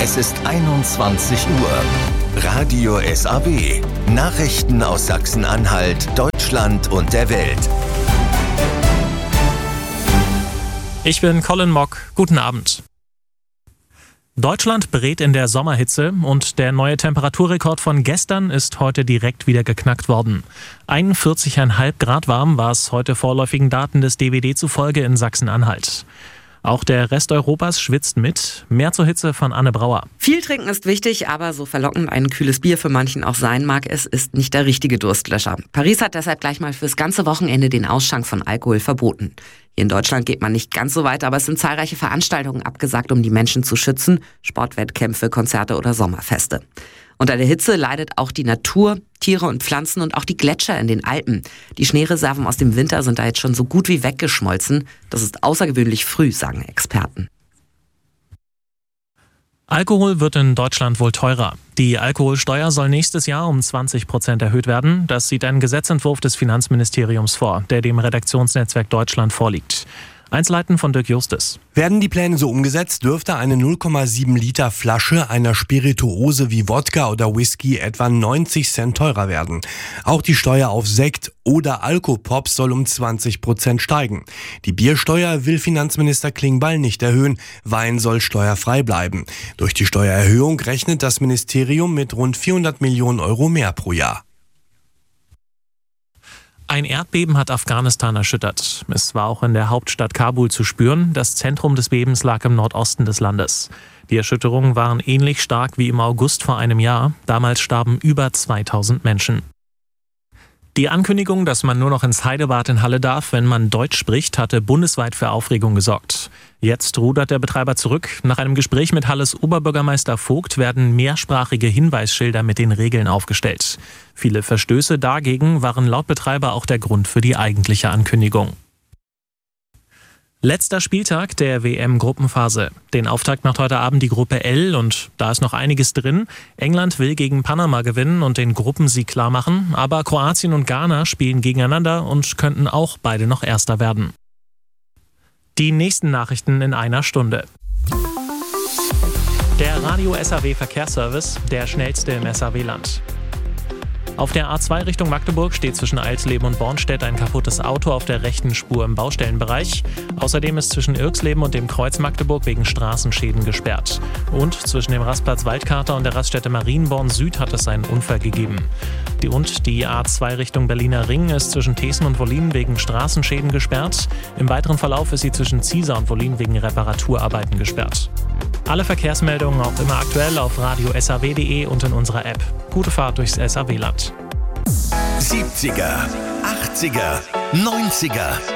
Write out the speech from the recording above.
Es ist 21 Uhr. Radio SAW. Nachrichten aus Sachsen-Anhalt, Deutschland und der Welt. Ich bin Colin Mock. Guten Abend. Deutschland berät in der Sommerhitze und der neue Temperaturrekord von gestern ist heute direkt wieder geknackt worden. 41,5 Grad warm war es heute vorläufigen Daten des DWD zufolge in Sachsen-Anhalt. Auch der Rest Europas schwitzt mit. Mehr zur Hitze von Anne Brauer. Viel trinken ist wichtig, aber so verlockend ein kühles Bier für manchen auch sein mag, es ist nicht der richtige Durstlöscher. Paris hat deshalb gleich mal fürs ganze Wochenende den Ausschank von Alkohol verboten. Hier in Deutschland geht man nicht ganz so weit, aber es sind zahlreiche Veranstaltungen abgesagt, um die Menschen zu schützen. Sportwettkämpfe, Konzerte oder Sommerfeste. Unter der Hitze leidet auch die Natur, Tiere und Pflanzen und auch die Gletscher in den Alpen. Die Schneereserven aus dem Winter sind da jetzt schon so gut wie weggeschmolzen. Das ist außergewöhnlich früh, sagen Experten. Alkohol wird in Deutschland wohl teurer. Die Alkoholsteuer soll nächstes Jahr um 20% erhöht werden. Das sieht ein Gesetzentwurf des Finanzministeriums vor, der dem Redaktionsnetzwerk Deutschland vorliegt. Einzelheiten von Dirk Justus. Werden die Pläne so umgesetzt, dürfte eine 0,7 Liter Flasche einer Spirituose wie Wodka oder Whisky etwa 90 Cent teurer werden. Auch die Steuer auf Sekt oder Alkopops soll um 20% steigen. Die Biersteuer will Finanzminister Klingbeil nicht erhöhen. Wein soll steuerfrei bleiben. Durch die Steuererhöhung rechnet das Ministerium mit rund 400 Millionen Euro mehr pro Jahr. Ein Erdbeben hat Afghanistan erschüttert. Es war auch in der Hauptstadt Kabul zu spüren. Das Zentrum des Bebens lag im Nordosten des Landes. Die Erschütterungen waren ähnlich stark wie im August vor einem Jahr. Damals starben über 2000 Menschen. Die Ankündigung, dass man nur noch ins Heidebad in Halle darf, wenn man Deutsch spricht, hatte bundesweit für Aufregung gesorgt. Jetzt rudert der Betreiber zurück. Nach einem Gespräch mit Halles Oberbürgermeister Vogt werden mehrsprachige Hinweisschilder mit den Regeln aufgestellt. Viele Verstöße dagegen waren laut Betreiber auch der Grund für die eigentliche Ankündigung. Letzter Spieltag der WM-Gruppenphase. Den Auftakt macht heute Abend die Gruppe L und da ist noch einiges drin. England will gegen Panama gewinnen und den Gruppensieg klarmachen, aber Kroatien und Ghana spielen gegeneinander und könnten auch beide noch Erster werden. Die nächsten Nachrichten in einer Stunde. Der Radio SAW Verkehrsservice, der schnellste im SAW-Land. Auf der A2 Richtung Magdeburg steht zwischen Alsleben und Bornstedt ein kaputtes Auto auf der rechten Spur im Baustellenbereich. Außerdem ist zwischen Irxleben und dem Kreuz Magdeburg wegen Straßenschäden gesperrt. Und zwischen dem Rastplatz Waldkater und der Raststätte Marienborn Süd hat es einen Unfall gegeben. Die A2 Richtung Berliner Ring ist zwischen Thesen und Wollin wegen Straßenschäden gesperrt. Im weiteren Verlauf ist sie zwischen Ziesar und Wollin wegen Reparaturarbeiten gesperrt. Alle Verkehrsmeldungen auch immer aktuell auf radiosaw.de und in unserer App. Gute Fahrt durchs SAW-Land. 70er, 80er, 90er.